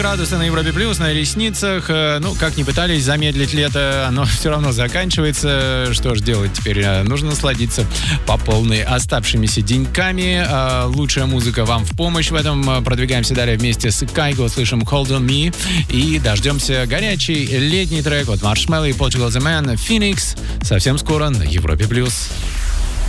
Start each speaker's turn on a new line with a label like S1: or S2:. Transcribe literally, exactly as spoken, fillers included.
S1: градуса на Европе плюс, на ресницах. Ну, как ни пытались замедлить лето, оно все равно заканчивается. Что ж делать теперь? Нужно насладиться по полной оставшимися деньками. Лучшая музыка вам в помощь в этом. Продвигаемся далее вместе с Кайго, слышим Hold On Me и дождемся горячий летний трек от Marshmello и Portugal The Man, Phoenix. Совсем скоро на Европе плюс.